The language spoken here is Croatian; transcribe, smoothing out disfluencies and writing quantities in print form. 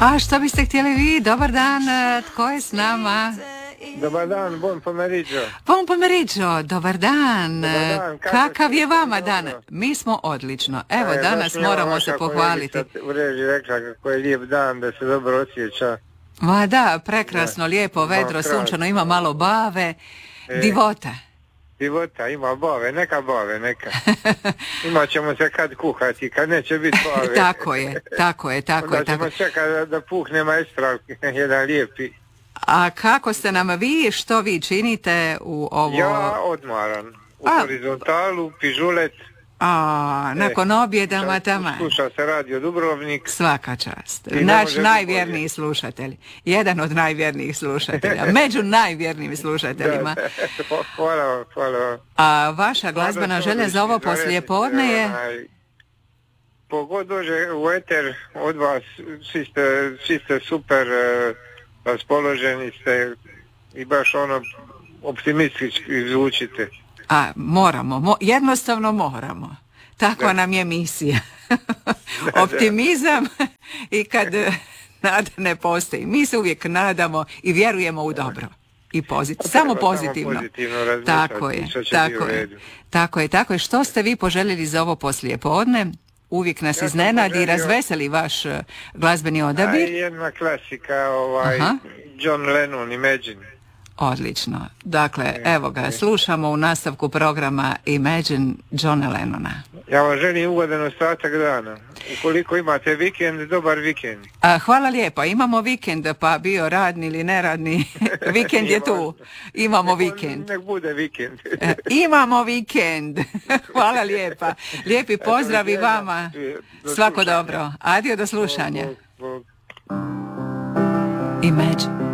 A što biste htjeli vi? Dobar dan, tko je s nama? Dobar dan, buon pomeriggio. Buon pomeriggio, dobar dan. Kakav je vama dan? Dobro. Mi smo odlično. Evo, danas moramo se pohvaliti. U režiji rekla kako je lijep dan, da se dobro osjeća. Ma da, prekrasno, lijepo, vedro, sunčano, ima malo bave. Divota. Divota, ima bave, neka. Imat ćemo se kad kuhati, kad neće biti bave. Tako je. Onda ćemo čekati da puhne maestral, jedan lijepi. A kako ste nam vi, što vi činite u ovo? Ja odmaran, u horizontalu, pižulet. Nakon objeda, tamo. Sluša se radio Dubrovnik. Svaka čast. Naš najvjerniji slušatelj. Jedan od najvjernijih slušatelja. Među najvjernijim slušateljima. Hvala. A vaša glazbena želja za ovo poslijepodne je? Pogod dođe u eter od vas, svi ste super raspoloženi ste i baš optimistički zvučite. Moramo, jednostavno moramo. Takva nam je misija. Optimizam i kad nada ne postoji. Mi se uvijek nadamo i vjerujemo u dobro. I samo pozitivno. Tako je. Što ste vi poželjeli za ovo poslijepodne? Uvijek nas iznenadi i razveseli vaš glazbeni odabir. Jedna klasika, John Lennon, Imagine. Odlično. Dakle, evo ga, slušamo u nastavku programa Imagine Johna Lennona. Ja vam želim ugodan ostatak dana. Ukoliko imate vikend, dobar vikend. Hvala lijepo. Imamo vikend, pa bio radni ili neradni. Vikend je tu. Imamo vikend. Nek bude vikend. Imamo vikend. Hvala lijepa. Lijepi pozdrav i vama. Svako dobro. Adio, do slušanja. Imagine.